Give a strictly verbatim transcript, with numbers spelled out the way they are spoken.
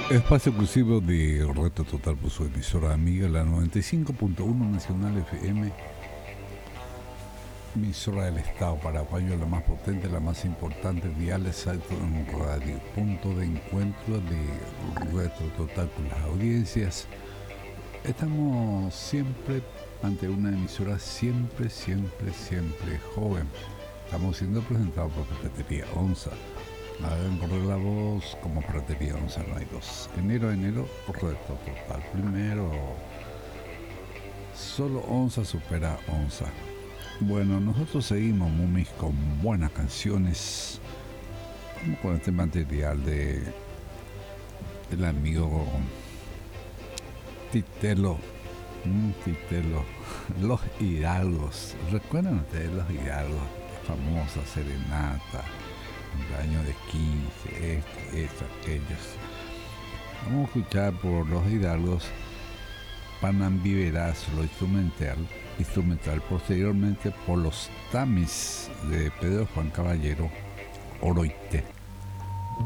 Espacio exclusivo de Reto Total por su emisora amiga, la noventa y cinco punto uno Nacional F M, emisora del Estado paraguayo, la más potente, la más importante, diales alto en radio, punto de encuentro de Reto Total con las audiencias. Estamos siempre ante una emisora siempre, siempre, siempre joven. Estamos siendo presentados por Ferretería Onza. Hagan correr la voz como Ferretería Onza, no hay dos. Enero a enero, Reto Total. Primero, solo Onza supera Onza. Bueno, nosotros seguimos, Mumis, con buenas canciones. Vamos con este material de del amigo Titelo. Mm, Titelo. Los Hidalgos. ¿Recuerdan ustedes los Hidalgos? Famosa serenata. Cumpleaños de quince, este, esto, aquellos. Vamos a escuchar por los Hidalgos Panambiverazo, lo instrumental, instrumental, posteriormente por los Tamis de Pedro Juan Caballero, Oroite.